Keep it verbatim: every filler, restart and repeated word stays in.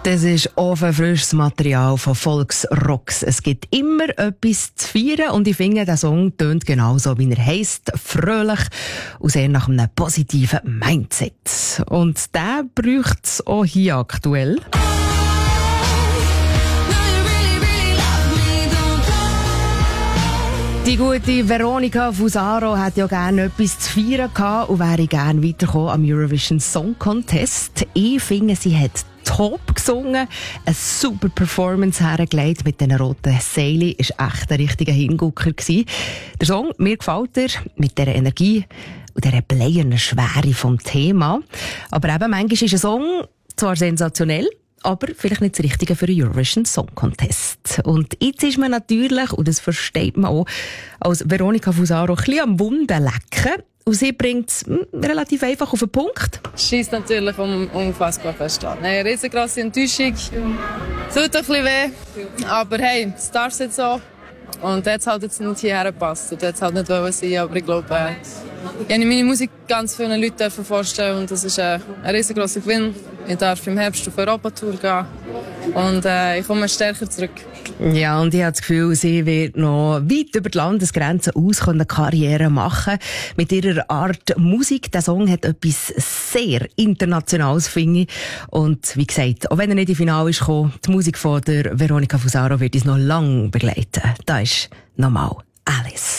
Das ist offen frisches Material von Volksrocks. Es gibt immer etwas zu feiern und ich finde, der Song tönt genauso, wie er heisst, fröhlich und sehr nach einem positiven Mindset. Und der braucht es auch hier aktuell. Die gute Veronica Fusaro hat ja gerne etwas zu feiern gehabt und wäre gerne weitergekommen am Eurovision Song Contest. Ich finde, sie hat top gesungen, eine super Performance hergelegt mit den roten Seilen. Ist echt ein richtiger Hingucker gewesen. Der Song, mir gefällt er, mit dieser Energie und dieser bleiernen Schwere vom Thema. Aber eben, manchmal ist ein Song zwar sensationell, aber vielleicht nicht das Richtige für den Eurovision Song Contest. Und jetzt ist man natürlich, und das versteht man auch, als Veronica Fusaro ein bisschen am Wunden lecken. Und sie bringt es relativ einfach auf den Punkt. Schießt natürlich um, unfassbar fest an. Eine riesengroße Enttäuschung. Tut ein bisschen weh. Aber hey, es darf jetzt so. Und jetzt halt jetzt nicht hierher gepasst. Und jetzt halt nicht wollen sein. Aber ich glaube, äh, ich habe meine Musik ganz vielen Leuten vorstellen. Und das ist äh, ein riesengroßer Gewinn. Ich darf im Herbst auf Europatour gehen. Und äh, ich komme stärker zurück. Ja, und ich habe das Gefühl, sie wird noch weit über die Landesgrenzen aus eine Karriere machen. Mit ihrer Art Musik. Der Song hat etwas sehr Internationales, finde ich. Und wie gesagt, auch wenn er nicht ins Finale ist gekommen, die Musik von der Veronica Fusaro wird uns noch lange begleiten. Da ist nochmal Alice.